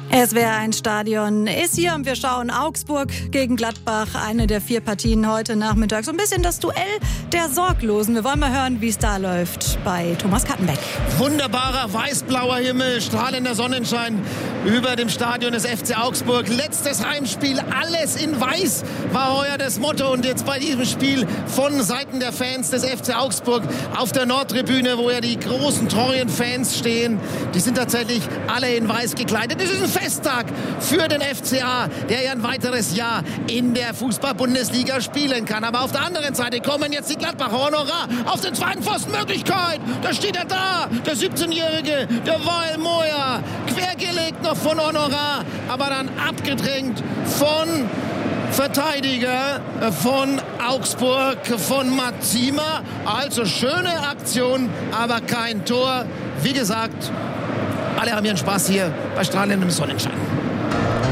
SWR1 ist hier und wir schauen Augsburg gegen Gladbach, eine der 4 Partien heute Nachmittag. So ein bisschen das Duell der Sorglosen. Wir wollen mal hören, wie es da läuft bei Thomas Kattenbeck. Wunderbarer weiß-blauer Himmel, strahlender Sonnenschein über dem Stadion des FC Augsburg. Letztes Heimspiel, alles in weiß war heuer das Motto. Und jetzt bei diesem Spiel von Seiten der Fans des FC Augsburg auf der Nordtribüne, wo ja die großen, treuen Fans stehen, die sind tatsächlich alle in weiß gekleidet. Das ist ein Festtag für den FCA, der ja ein weiteres Jahr in der Fußball-Bundesliga spielen kann. Aber auf der anderen Seite kommen jetzt die Gladbacher. Honorar auf den zweiten Pfostenmöglichkeit. Da steht er da, der 17-Jährige, der Wael Moya. Quergelegt noch von Honorar, aber dann abgedrängt von Verteidiger von Augsburg, von Mazima. Also schöne Aktion, aber kein Tor. Wie gesagt, alle haben ihren Spaß hier bei strahlendem Sonnenschein.